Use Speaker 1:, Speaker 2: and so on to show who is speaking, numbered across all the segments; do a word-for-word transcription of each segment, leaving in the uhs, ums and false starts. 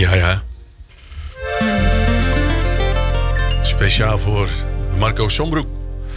Speaker 1: Ja, ja. Speciaal voor Marco Sombroek.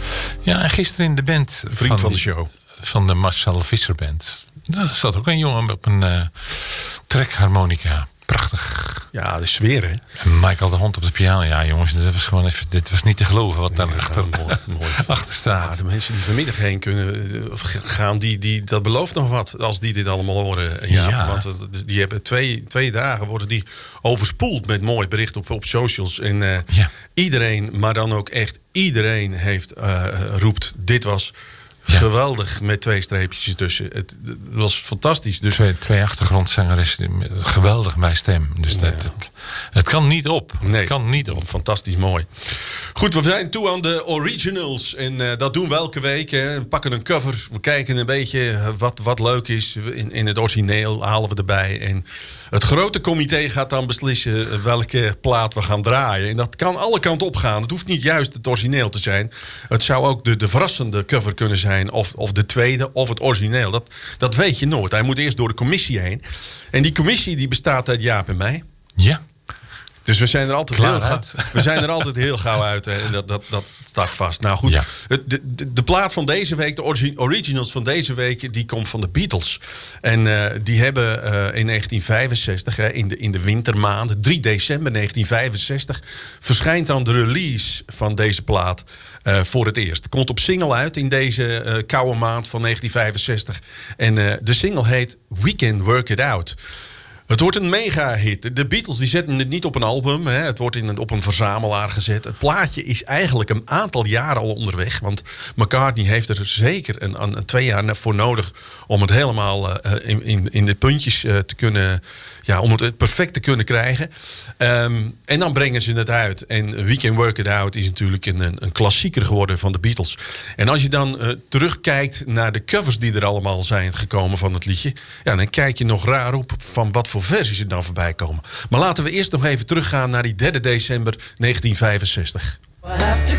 Speaker 2: Ja, en gisteren in de band...
Speaker 1: Vriend van, van de show.
Speaker 2: Van de Marcel Visser Band. Daar zat ook een jongen op een uh, trekharmonica. Prachtig.
Speaker 1: Ja, de sfeer, hè?
Speaker 2: En Michael de Hond op de piano. Ja, jongens, dit was gewoon even... Dit was niet te geloven wat daar
Speaker 1: nee,
Speaker 2: achter,
Speaker 1: ja, mooi, mooi.
Speaker 2: achter staat.
Speaker 1: Ja, de mensen die vanmiddag heen kunnen gaan, die, die, dat belooft nog wat. Als die dit allemaal horen. Ja, ja. Want die hebben twee, twee dagen worden die overspoeld met mooi bericht op, op socials. En uh, ja. iedereen, maar dan ook echt iedereen heeft uh, roept, dit was... Ja. Geweldig met twee streepjes tussen. Het, het was fantastisch. Dus...
Speaker 2: Twee, twee achtergrondzangeressen, geweldig bij stem. Dus dat, ja. het, het kan niet op.
Speaker 1: Nee,
Speaker 2: het kan niet op.
Speaker 1: Fantastisch mooi. Goed, we zijn toe aan de originals. En uh, dat doen we elke week. Hè. We pakken een cover. We kijken een beetje wat, wat leuk is. In, in het origineel halen we erbij. En het grote comité gaat dan beslissen welke plaat we gaan draaien. En dat kan alle kanten opgaan. Het hoeft niet juist het origineel te zijn. Het zou ook de, de verrassende cover kunnen zijn. Of, of de tweede, of het origineel. Dat, dat weet je nooit. Hij moet eerst door de commissie heen. En die commissie die bestaat uit Jaap en mij.
Speaker 2: Ja.
Speaker 1: Dus we zijn er altijd, heel gauw, we zijn er altijd heel gauw uit. Hè, en dat, dat, dat staat vast. Nou goed, ja. de, de, de plaat van deze week, de origi- originals van deze week... die komt van de Beatles. En uh, die hebben uh, in negentien vijfenzestig, hè, in, de, in de wintermaanden... drie december negentien vijfenzestig... verschijnt dan de release van deze plaat uh, voor het eerst. Komt op single uit in deze uh, koude maand van negentien vijfenzestig. En uh, de single heet We Can Work It Out... Het wordt een mega-hit. De Beatles die zetten het niet op een album. Hè. Het wordt in een, op een verzamelaar gezet. Het plaatje is eigenlijk een aantal jaren al onderweg. Want McCartney heeft er zeker een, een, een twee jaar voor nodig... om het helemaal uh, in, in, in de puntjes uh, te kunnen... Ja, om het perfect te kunnen krijgen. Um, en dan brengen ze het uit. En We Can Work It Out is natuurlijk een, een klassieker geworden van de Beatles. En als je dan uh, terugkijkt naar de covers die er allemaal zijn gekomen van het liedje... Ja, dan kijk je nog raar op van wat voor versies er dan voorbij komen. Maar laten we eerst nog even teruggaan naar die derde december negentien vijfenzestig.